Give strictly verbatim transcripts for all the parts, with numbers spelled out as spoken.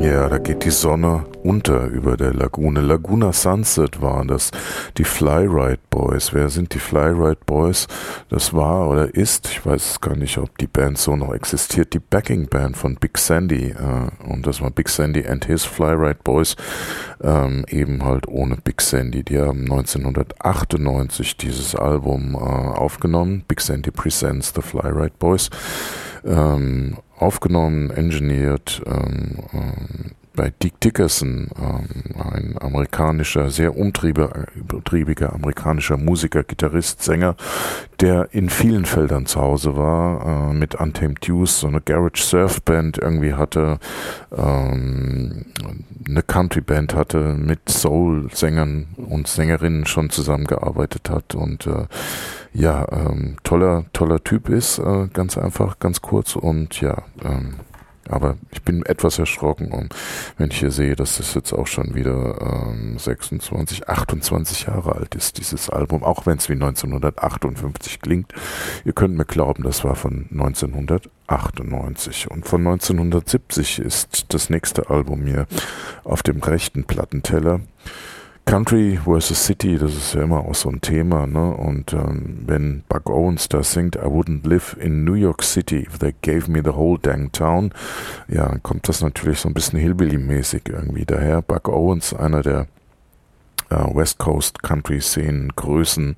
Ja, da geht die Sonne unter über der Lagune. Laguna Sunset waren das, die Flyride Boys. Wer sind die Flyride Boys? Das war oder ist, ich weiß gar nicht, ob die Band so noch existiert, die Backing Band von Big Sandy. Äh, und das war Big Sandy and his Flyride Boys, ähm, eben halt ohne Big Sandy. Die haben neunzehnhundertachtundneunzig dieses Album äh, aufgenommen, Big Sandy Presents the Flyride Boys. Ähm, aufgenommen, engineert ähm, ähm, bei Dick Dickerson, ähm, ein amerikanischer, sehr umtriebiger amerikanischer Musiker, Gitarrist, Sänger, der in vielen Feldern zu Hause war, äh, mit Untamed Youth, so eine Garage Surf Band irgendwie hatte, ähm, eine Country Band hatte, mit Soul-Sängern und Sängerinnen schon zusammengearbeitet hat und äh, ja, ähm, toller, toller Typ ist, äh, ganz einfach, ganz kurz und ja, ähm, aber ich bin etwas erschrocken, um, wenn ich hier sehe, dass das jetzt auch schon wieder ähm, sechsundzwanzig, achtundzwanzig Jahre alt ist, dieses Album, auch wenn es wie neunzehnhundertachtundfünfzig klingt. Ihr könnt mir glauben, das war von neunzehnhundertachtundneunzig und von neunzehnhundertsiebzig ist das nächste Album hier auf dem rechten Plattenteller. Country versus City, das ist ja immer auch so ein Thema, ne? Und ähm, wenn Buck Owens da singt, I wouldn't live in New York City if they gave me the whole dang town, ja, dann kommt das natürlich so ein bisschen Hillbilly-mäßig irgendwie daher. Buck Owens, einer der äh, West Coast Country-Szenen, Größen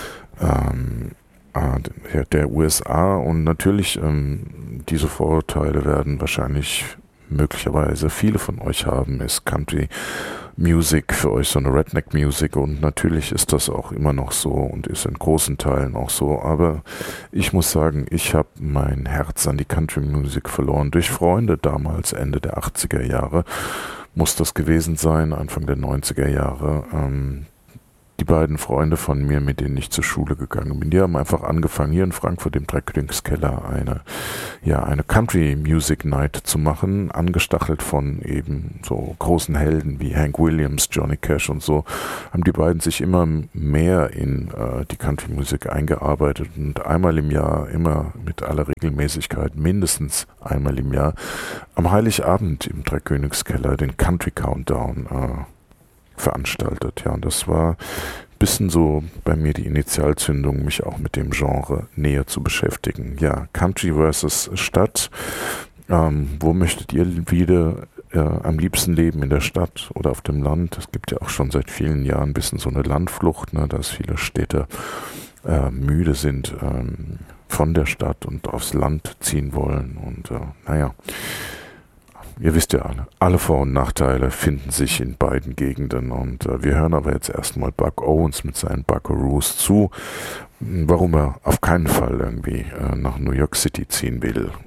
ähm, äh, der U S A und natürlich ähm, diese Vorurteile werden wahrscheinlich möglicherweise viele von euch haben, ist Country Music für euch so eine Redneck Music und natürlich ist das auch immer noch so und ist in großen Teilen auch so, aber ich muss sagen, ich habe mein Herz an die Country Music verloren durch Freunde damals, Ende der achtziger Jahre muss das gewesen sein, Anfang der neunziger Jahre, ähm, die beiden Freunde von mir, mit denen ich zur Schule gegangen bin, die haben einfach angefangen, hier in Frankfurt im Dreckkönigskeller eine, ja, eine Country Music Night zu machen, angestachelt von eben so großen Helden wie Hank Williams, Johnny Cash und so, haben die beiden sich immer mehr in äh, die Country Music eingearbeitet und einmal im Jahr, immer mit aller Regelmäßigkeit, mindestens einmal im Jahr, am Heiligabend im Dreckkönigskeller den Country Countdown äh, veranstaltet. Ja, und das war ein bisschen so bei mir die Initialzündung, mich auch mit dem Genre näher zu beschäftigen. Ja, Country versus Stadt. Ähm, wo möchtet ihr wieder äh, am liebsten leben? In der Stadt oder auf dem Land? Es gibt ja auch schon seit vielen Jahren ein bisschen so eine Landflucht, ne, dass viele Städte äh, müde sind ähm, von der Stadt und aufs Land ziehen wollen. Und äh, naja, ihr wisst ja alle, alle Vor- und Nachteile finden sich in beiden Gegenden und äh, wir hören aber jetzt erstmal Buck Owens mit seinen Buckaroos zu, warum er auf keinen Fall irgendwie äh, nach New York City ziehen will.